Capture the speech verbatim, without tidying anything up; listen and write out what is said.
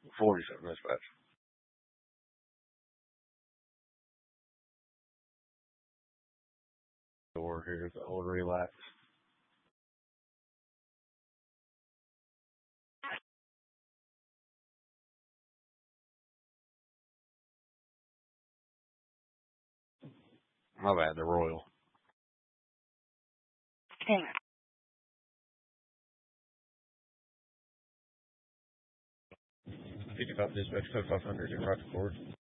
forty-seven dispatch. Door here is the old relax. My bad, the Royal. fifty-five dispatch code five hundred in Rocky Ford.